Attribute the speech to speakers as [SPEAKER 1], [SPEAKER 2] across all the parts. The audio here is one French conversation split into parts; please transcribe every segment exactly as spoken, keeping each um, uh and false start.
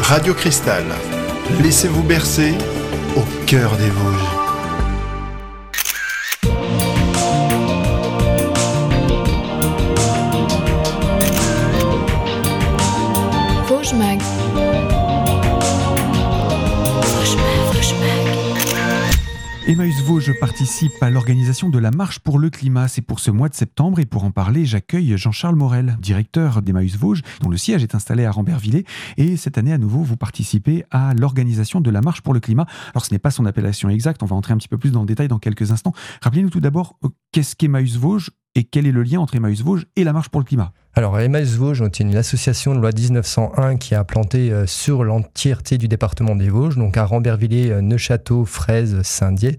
[SPEAKER 1] Radio Cristal. Laissez-vous bercer au cœur des Vosges.
[SPEAKER 2] Vosges Mag.
[SPEAKER 3] Emmaüs Vosges participe à l'organisation de la Marche pour le climat. C'est pour ce mois de septembre et pour en parler, j'accueille Jean-Charles Morel, directeur d'Emmaüs Vosges, dont le siège est installé à Rambervillers. Et cette année, à nouveau, vous participez à l'organisation de la Marche pour le climat. Alors, ce n'est pas son appellation exacte, on va entrer un petit peu plus dans le détail dans quelques instants. Rappelez-nous tout d'abord, qu'est-ce qu'Emmaüs Vosges et quel est le lien entre Emmaüs Vosges et la Marche pour le climat ?
[SPEAKER 4] Alors, Emmaüs Vosges est une association de loi dix-neuf cent un qui a implanté sur l'entièreté du département des Vosges, donc à Rambervillers, Neufchâteau, Fraise, Saint-Dié.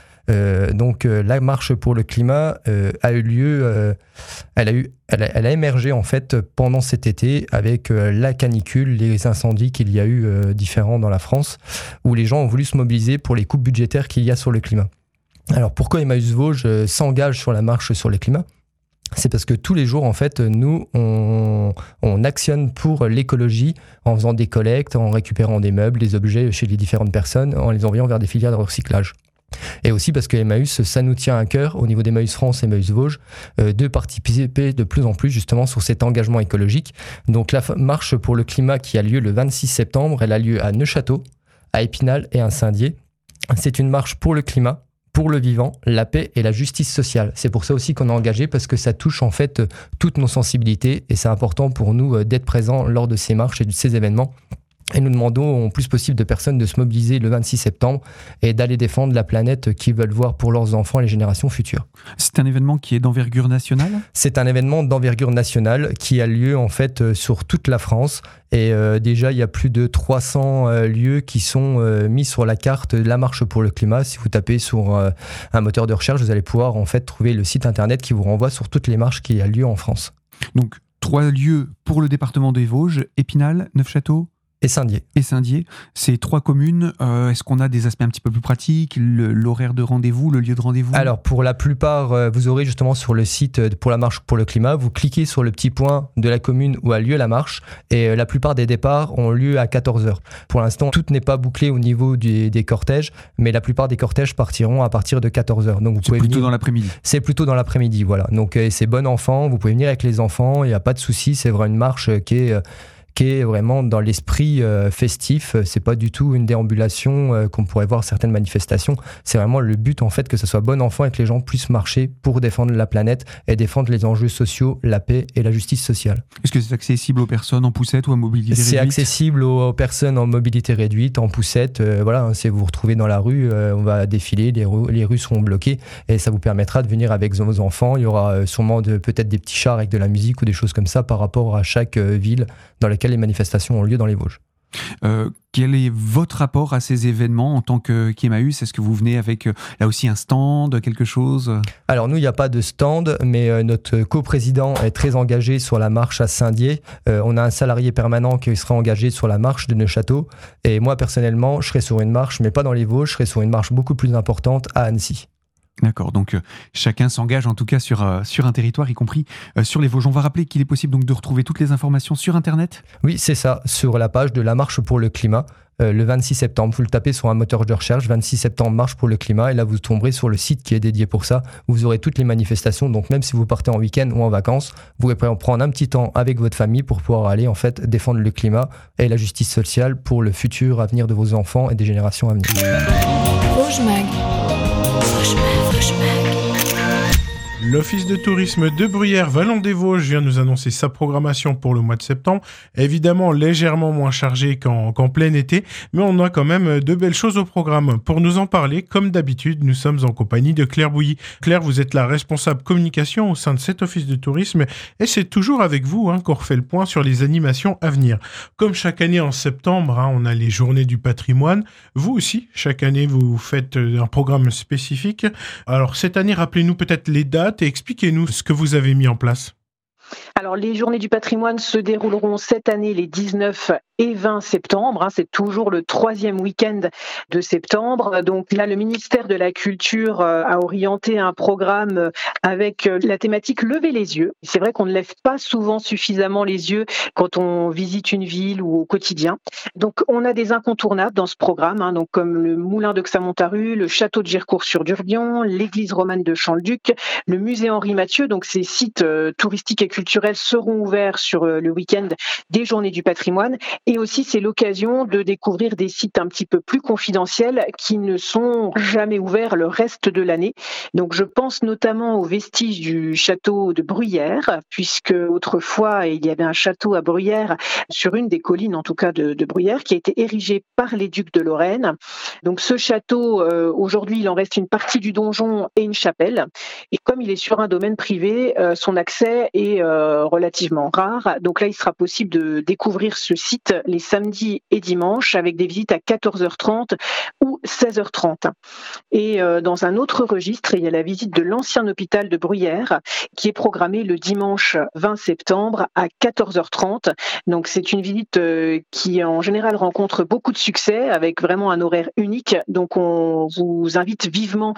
[SPEAKER 4] Euh, donc euh, la marche pour le climat euh, a eu lieu, euh, elle, a eu, elle, a, elle a émergé en fait pendant cet été avec euh, la canicule, les incendies qu'il y a eu euh, différents dans la France, où les gens ont voulu se mobiliser pour les coupes budgétaires qu'il y a sur le climat. Alors pourquoi Emmaüs Vosges euh, s'engage sur la marche sur le climat ? C'est parce que tous les jours, en fait, nous, on, on actionne pour l'écologie en faisant des collectes, en récupérant des meubles, des objets chez les différentes personnes, en les envoyant vers des filières de recyclage. Et aussi parce que Emmaüs, ça nous tient à cœur, au niveau d'Emmaüs France et Emmaüs Vosges, euh, de participer de plus en plus justement sur cet engagement écologique. Donc la marche pour le climat qui a lieu le vingt-six septembre, elle a lieu à Neufchâteau, à Épinal et à Saint-Dié. C'est une marche pour le climat, pour le vivant, la paix et la justice sociale. C'est pour ça aussi qu'on est engagé, parce que ça touche en fait toutes nos sensibilités et c'est important pour nous d'être présents lors de ces marches et de ces événements. Et nous demandons au plus possible de personnes de se mobiliser le vingt-six septembre et d'aller défendre la planète qu'ils veulent voir pour leurs enfants et les générations futures.
[SPEAKER 3] C'est un événement qui est d'envergure nationale ?
[SPEAKER 4] C'est un événement d'envergure nationale qui a lieu en fait sur toute la France. Et euh, déjà, il y a plus de trois cents euh, lieux qui sont euh, mis sur la carte de la marche pour le climat. Si vous tapez sur euh, un moteur de recherche, vous allez pouvoir en fait trouver le site internet qui vous renvoie sur toutes les marches qui ont lieu en France.
[SPEAKER 3] Donc, trois lieux pour le département des Vosges, Épinal, Neufchâteau
[SPEAKER 4] et Saint-Dié.
[SPEAKER 3] Et Saint-Dié, ces trois communes, euh, est-ce qu'on a des aspects un petit peu plus pratiques, le, l'horaire de rendez-vous, le lieu de rendez-vous ?
[SPEAKER 4] Alors pour la plupart, euh, vous aurez justement sur le site pour la marche pour le climat, vous cliquez sur le petit point de la commune où a lieu la marche et euh, la plupart des départs ont lieu à quatorze heures. Pour l'instant, tout n'est pas bouclé au niveau du, des cortèges, mais la plupart des cortèges partiront à partir de quatorze heures. Donc vous
[SPEAKER 3] c'est
[SPEAKER 4] pouvez
[SPEAKER 3] plutôt
[SPEAKER 4] venir...
[SPEAKER 3] dans l'après-midi.
[SPEAKER 4] C'est plutôt dans l'après-midi, voilà. Donc euh, c'est bon enfant, vous pouvez venir avec les enfants, il n'y a pas de souci, c'est vraiment une marche qui est... Euh, qui est vraiment dans l'esprit euh, festif. C'est pas du tout une déambulation euh, qu'on pourrait voir certaines manifestations. C'est vraiment le but en fait que ce soit bon enfant et que les gens puissent marcher pour défendre la planète et défendre les enjeux sociaux, la paix et la justice sociale.
[SPEAKER 3] Est-ce que c'est accessible aux personnes en poussette ou à mobilité réduite ?
[SPEAKER 4] C'est accessible aux personnes en mobilité réduite, en poussette. Euh, voilà, hein, si vous vous retrouvez dans la rue, euh, on va défiler, les, ru- les rues seront bloquées et ça vous permettra de venir avec vos enfants. Il y aura euh, sûrement de, peut-être des petits chars avec de la musique ou des choses comme ça par rapport à chaque euh, ville dans laquelle les manifestations ont lieu dans les Vosges.
[SPEAKER 3] Euh, quel est votre rapport à ces événements en tant que qu'Emmaüs ? Est-ce que vous venez avec euh, là aussi un stand, quelque chose ?
[SPEAKER 4] Alors nous, il n'y a pas de stand, mais euh, notre coprésident est très engagé sur la marche à Saint-Dié. Euh, on a un salarié permanent qui sera engagé sur la marche de Neufchâteau. Et moi, personnellement, je serai sur une marche, mais pas dans les Vosges, je serai sur une marche beaucoup plus importante à Annecy.
[SPEAKER 3] D'accord, donc euh, chacun s'engage en tout cas sur, euh, sur un territoire, y compris euh, sur les Vosges. On va rappeler qu'il est possible donc de retrouver toutes les informations sur Internet ?
[SPEAKER 4] Oui, c'est ça, sur la page de la Marche pour le climat, euh, le vingt-six septembre. Vous le tapez sur un moteur de recherche, vingt-six septembre Marche pour le climat, et là vous tomberez sur le site qui est dédié pour ça. Vous aurez toutes les manifestations, donc même si vous partez en week-end ou en vacances, vous pouvez prendre un petit temps avec votre famille pour pouvoir aller en fait défendre le climat et la justice sociale pour le futur avenir de vos enfants et des générations à venir.
[SPEAKER 2] Vosges Mag. Vosges Mag, Vosges Mag.
[SPEAKER 5] L'Office de tourisme de Bruyères-Vallon-des-Vosges vient nous annoncer sa programmation pour le mois de septembre. Évidemment, légèrement moins chargée qu'en, qu'en plein été, mais on a quand même de belles choses au programme. Pour nous en parler, comme d'habitude, nous sommes en compagnie de Claire Bouilly. Claire, vous êtes la responsable communication au sein de cet Office de tourisme et c'est toujours avec vous hein, qu'on refait le point sur les animations à venir. Comme chaque année en septembre, hein, on a les journées du patrimoine. Vous aussi, chaque année, vous faites un programme spécifique. Alors cette année, rappelez-nous peut-être les dates et expliquez-nous ce que vous avez mis en place.
[SPEAKER 6] Alors, les Journées du patrimoine se dérouleront cette année les dix-neuf et vingt septembre. Hein, c'est toujours le troisième week-end de septembre. Donc là, le ministère de la Culture a orienté un programme avec la thématique Lever les yeux. C'est vrai qu'on ne lève pas souvent suffisamment les yeux quand on visite une ville ou au quotidien. Donc on a des incontournables dans ce programme, hein, donc comme le Moulin de Xamontaru, le château de Girecourt-sur-Durbion, l'église romane de Champ-le-Duc, le musée Henri Mathieu. Donc ces sites euh, touristiques et culturels seront ouverts sur euh, le week-end des Journées du patrimoine. Et aussi c'est l'occasion de découvrir des sites un petit peu plus confidentiels qui ne sont jamais ouverts le reste de l'année. Donc je pense notamment aux vestiges du château de Bruyères, puisque autrefois il y avait un château à Bruyères, sur une des collines en tout cas de, de Bruyères, qui a été érigé par les ducs de Lorraine. Donc ce château, euh, aujourd'hui il en reste une partie du donjon et une chapelle. Et comme il est sur un domaine privé, euh, son accès est euh, relativement rare. Donc là il sera possible de découvrir ce site les samedis et dimanches avec des visites à quatorze heures trente ou seize heures trente. Et euh, dans un autre registre, il y a la visite de l'ancien hôpital de Bruyères qui est programmée le dimanche vingt septembre à quatorze heures trente. Donc c'est une visite euh, qui en général rencontre beaucoup de succès avec vraiment un horaire unique. Donc on vous invite vivement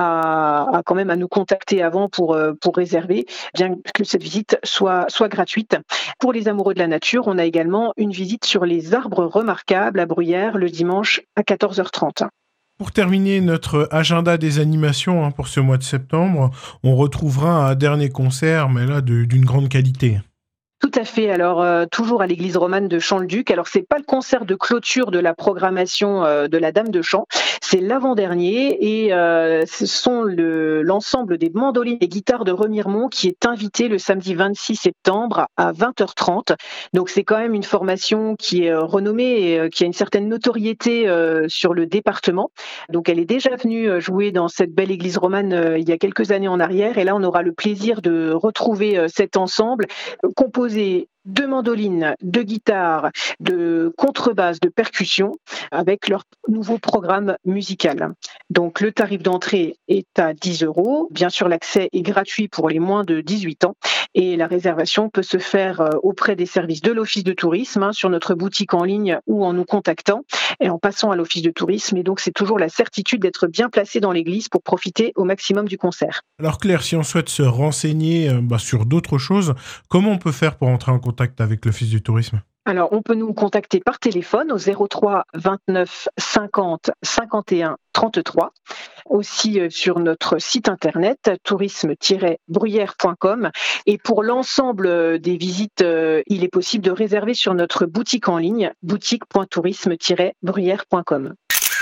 [SPEAKER 6] à, à quand même à nous contacter avant pour, euh, pour réserver, bien que cette visite soit, soit gratuite. Pour les amoureux de la nature, on a également une visite sur les arbres remarquables à Bruyères le dimanche à quatorze heures trente.
[SPEAKER 5] Pour terminer notre agenda des animations hein, pour ce mois de septembre, on retrouvera un dernier concert, mais là de, d'une grande qualité.
[SPEAKER 6] Tout à fait. Alors euh, toujours à l'église romane de Champ-le-Duc. Alors c'est pas le concert de clôture de la programmation euh, de la Dame de Champ, c'est l'avant-dernier et euh, ce sont le, l'ensemble des mandolines et guitares de Remiremont qui est invité le samedi vingt-six septembre à vingt heures trente. Donc c'est quand même une formation qui est euh, renommée et euh, qui a une certaine notoriété euh, sur le département. Donc elle est déjà venue jouer dans cette belle église romane euh, il y a quelques années en arrière et là on aura le plaisir de retrouver euh, cet ensemble euh, composé de mandolines, de guitares, de contrebasses, de percussions, avec leur nouveau programme musical. Donc le tarif d'entrée est à dix euros. Bien sûr, l'accès est gratuit pour les moins de dix-huit ans et la réservation peut se faire auprès des services de l'Office de tourisme, hein, sur notre boutique en ligne ou en nous contactant et en passant à l'Office de tourisme. Et donc c'est toujours la certitude d'être bien placé dans l'église pour profiter au maximum du concert.
[SPEAKER 5] Alors Claire, si on souhaite se renseigner euh, bah, sur d'autres choses, comment on peut faire pour entrer en contact avec l'Office du tourisme ?
[SPEAKER 6] Alors, on peut nous contacter par téléphone au zéro trois vingt-neuf cinquante cinquante et un trente-trois. Aussi euh, sur notre site internet tourisme tiret bruyères point com. Et pour l'ensemble des visites, euh, il est possible de réserver sur notre boutique en ligne boutique point tourisme tiret bruyères point com.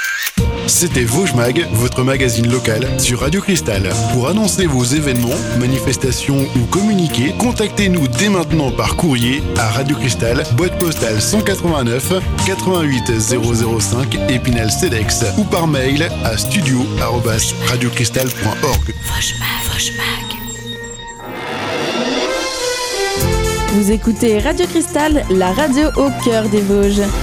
[SPEAKER 1] C'était Vosges Mag, votre magazine local sur Radio Cristal. Pour annoncer vos événements, manifestations ou communiquer, contactez-nous dès maintenant par courrier à Radio Cristal, boîte postale cent quatre-vingt-neuf quatre-vingt-huit zéro zéro cinq Épinal Cedex ou par mail à studio arobase radiocristal point org.
[SPEAKER 2] Vosges Mag, Vosges Mag.
[SPEAKER 7] Vous écoutez Radio Cristal, la radio au cœur des Vosges.